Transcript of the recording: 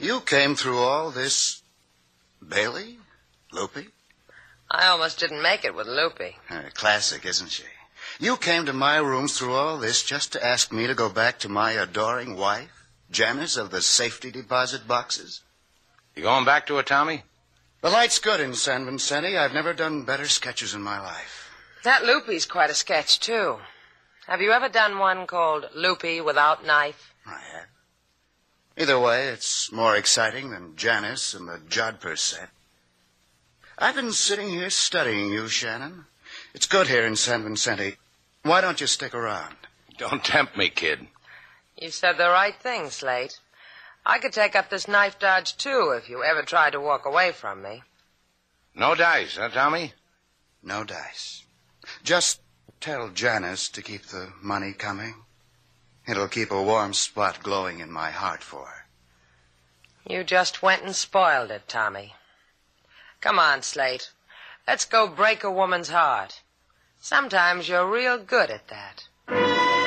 You came through all this... Bailey? Loopy? I almost didn't make it with Loopy. Classic, isn't she? You came to my rooms through all this just to ask me to go back to my adoring wife, Janice of the safety deposit boxes? You going back to it, Tommy? The light's good in San Vicente. I've never done better sketches in my life. That Loopy's quite a sketch, too. Have you ever done one called Loopy Without Knife? I have. Either way, it's more exciting than Janice and the Jodhpur set. I've been sitting here studying you, Shannon. It's good here in San Vicente. Why don't you stick around? Don't tempt me, kid. You said the right thing, Slate. I could take up this knife dodge, too, if you ever tried to walk away from me. No dice, huh, Tommy? No dice. Just tell Janice to keep the money coming. It'll keep a warm spot glowing in my heart for her. You just went and spoiled it, Tommy. Come on, Slate. Let's go break a woman's heart. Sometimes you're real good at that.